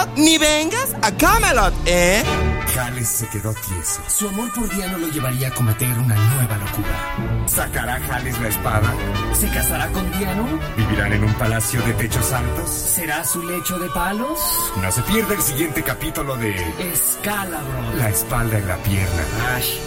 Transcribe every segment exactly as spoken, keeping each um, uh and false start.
ni vengas a Camelot, ¿eh? Jales se quedó tieso. Su amor por Diano lo llevaría a cometer una nueva locura. ¿Sacará Jales la espada? ¿Se casará con Diano? ¿Vivirán en un palacio de techos altos? ¿Será su lecho de palos? No se pierda el siguiente capítulo de... Excalibur. La espalda en la pierna. Ay.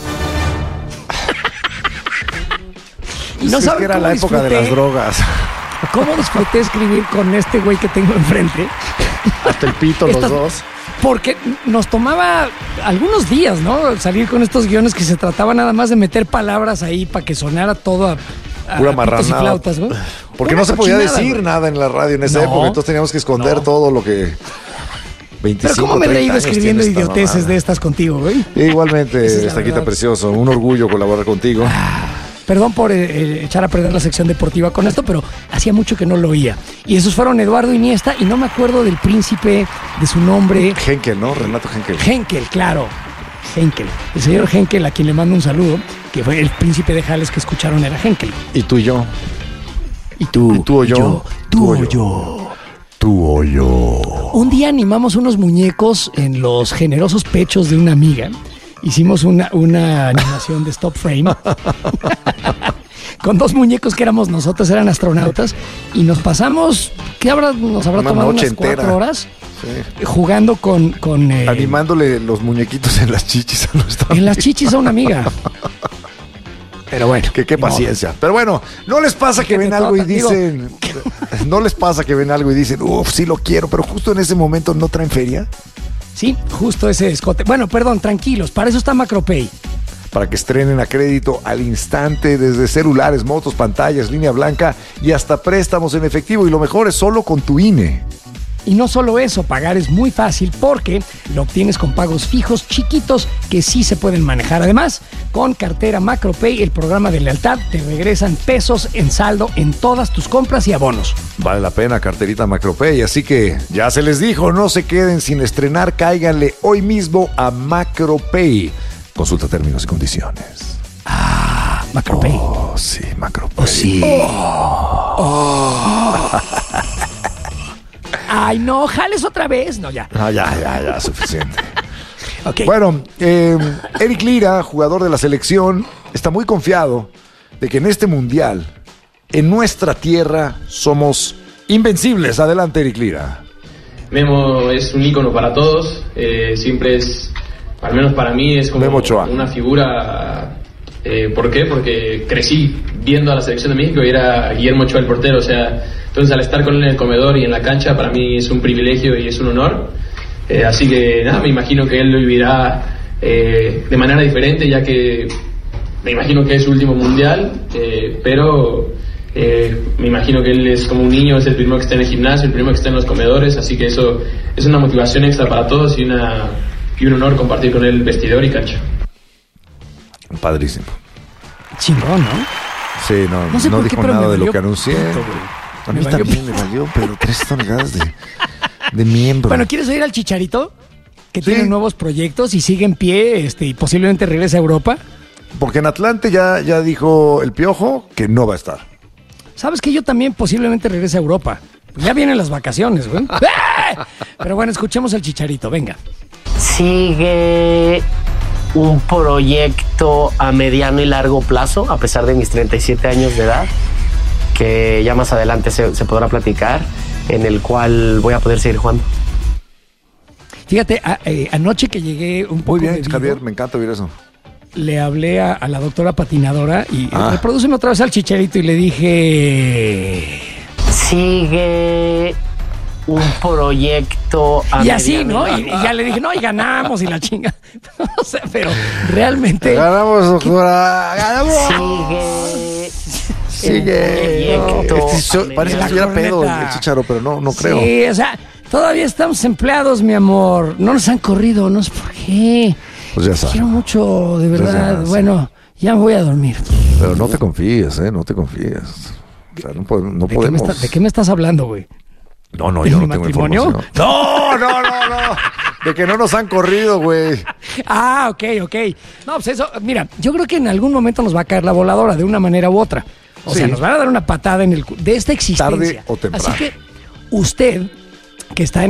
Y no es que era la época de las drogas. ¿Cómo disfruté escribir con este güey que tengo enfrente? Hasta el pito los Estas, dos. Porque nos tomaba algunos días, ¿no? Salir con estos guiones que se trataba nada más de meter palabras ahí para que sonara todo a, a pura pitos y marranada. flautas, ¿no? Porque Una no se podía cochinada, decir güey. nada en la radio en esa No, época, entonces teníamos que esconder no. todo lo que... veinticinco, Pero cómo me he treinta reído años escribiendo tiene esta idioteces mamada. de estas contigo, güey. Igualmente, Esa es la Estaquita verdad. precioso, un orgullo colaborar contigo. Perdón por eh, eh, echar a perder la sección deportiva con esto, pero hacía mucho que no lo oía. Y esos fueron Eduardo Iniesta, y no me acuerdo del príncipe, de su nombre. Henkel, ¿no? Renato Henkel. Henkel, claro. Henkel. El señor Henkel, a quien le mando un saludo, que fue el príncipe de Jales que escucharon, era Henkel. Y tú y yo. Y tú, ¿Y tú o yo? tú o yo. Tú o yo. Un día animamos unos muñecos en los generosos pechos de una amiga. Hicimos una, una animación de stop frame con dos muñecos que éramos nosotros, eran astronautas, y nos pasamos, ¿qué habrá, nos habrá Una tomado noche unas cuatro entera. horas Sí. jugando con... con eh, Animándole los muñequitos en las chichis a nuestra en las chichis a una amiga. Pero bueno. Que qué ni modo. paciencia. Pero bueno, ¿no les pasa que ¿Qué ven te algo y toca? Digo, dicen... ¿No les pasa que ven algo y dicen, uff, sí lo quiero, pero justo en ese momento no traen feria? Sí, justo ese escote. Bueno, perdón, tranquilos, para eso está Macropay. Para que estrenen a crédito al instante desde celulares, motos, pantallas, línea blanca y hasta préstamos en efectivo. Y lo mejor es solo con tu I N E. Y no solo eso, pagar es muy fácil porque lo obtienes con pagos fijos chiquitos que sí se pueden manejar. Además, con cartera Macropay, el programa de lealtad, te regresan pesos en saldo en todas tus compras y abonos. Vale la pena, carterita Macropay. Así que ya se les dijo, no se queden sin estrenar, cáiganle hoy mismo a Macropay. Consulta términos y condiciones. Ah, Macropay. Oh, sí, Macropay. Oh, sí. Oh. Ay, no, jales otra vez. No, ya. Ah, ya, ya, ya, suficiente. Ok. Bueno, eh, Eric Lira, jugador de la selección, está muy confiado de que en este mundial, en nuestra tierra, somos invencibles. Adelante, Eric Lira. Memo es un ícono para todos, eh, siempre es, al menos para mí, es como Memo Ochoa. una figura. Eh, ¿Por qué? Porque crecí viendo a la selección de México y era Guillermo Ochoa el portero, o sea, entonces al estar con él en el comedor y en la cancha, para mí es un privilegio y es un honor. Eh, así que nada, me imagino que él lo vivirá eh, de manera diferente, ya que me imagino que es su último mundial, eh, pero eh, me imagino que él es como un niño, es el primero que está en el gimnasio, el primero que está en los comedores, así que eso es una motivación extra para todos y, una, y un honor compartir con él vestidor y cancha. Padrísimo. Chingón, ¿no? Sí, no, No no, sé por qué, dijo pero nada me de lo valió que anuncié. pito, güey. A mí Me valió también me valió, pero tres toneladas de, de miembro. Bueno, ¿quieres oír al Chicharito? Que Sí. tiene nuevos proyectos y sigue en pie, este, y posiblemente regrese a Europa. Porque en Atlante ya, ya dijo el Piojo que no va a estar. ¿Sabes que yo también posiblemente regrese a Europa? Pues ya vienen las vacaciones, güey. ¡Ah! Pero bueno, escuchemos al Chicharito, venga. Sigue un proyecto a mediano y largo plazo, a pesar de mis treinta y siete años de edad, que ya más adelante se, se podrá platicar, en el cual voy a poder seguir jugando. Fíjate, a- eh, anoche que llegué un poco Muy bien, bebido, Javier, me encanta oír eso. le hablé a, a la doctora patinadora y Ah. reprodúceme otra vez al Chicharito y le dije... Sigue un proyecto a Y así, mediano ¿no? y Y, largo- y ya le dije, no, y ganamos y la chinga. O sea, pero realmente... Ganamos, doctora. Ganamos. Sigue Sigue. un proyecto Este so- a parece que La estuviera pedo corneta. el Chicharo, pero no, no creo. Sí, o sea, todavía estamos empleados, mi amor. No nos han corrido, no sé por qué. Pues ya Te sabes. quiero mucho, de Pues verdad. ya, sí. Bueno, ya me voy a dormir. Pero no te confíes, ¿eh? No te confíes. O sea, no, po- no ¿De qué, me podemos. está- ¿De qué me estás hablando, güey? No, no, ¿De yo mi no tengo matrimonio? información. No, no, no, no. De que no nos han corrido, güey. Ah, ok, ok. No, pues eso, mira, yo creo que en algún momento nos va a caer la voladora de una manera u otra. O Sí. sea, nos van a dar una patada en el cu- de esta existencia. Tarde o temprano. Así que usted, que está en